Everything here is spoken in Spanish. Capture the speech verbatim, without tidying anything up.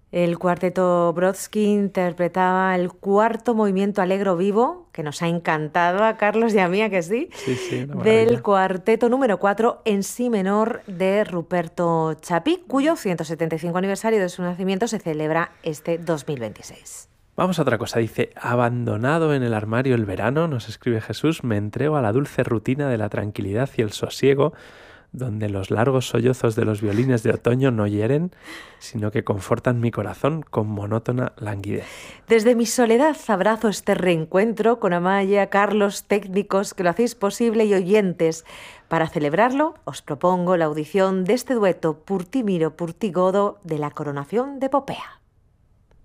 El cuarteto Brodsky interpretaba el cuarto movimiento Allegro vivo, que nos ha encantado a Carlos y a mí, ¿a que sí? Sí, sí, una Del maravilla. cuarteto número cuatro en si menor de Ruperto Chapí, cuyo ciento setenta y cinco aniversario de su nacimiento se celebra este dos mil veintiséis. Vamos a otra cosa. Dice, abandonado en el armario el verano, nos escribe Jesús, me entrego a la dulce rutina de la tranquilidad y el sosiego, donde los largos sollozos de los violines de otoño no hieren, sino que confortan mi corazón con monótona languidez. Desde mi soledad abrazo este reencuentro con Amaya, Carlos, técnicos que lo hacéis posible y oyentes. Para celebrarlo, os propongo la audición de este dueto Pur ti miro, pur ti godo de la Coronación de Popea.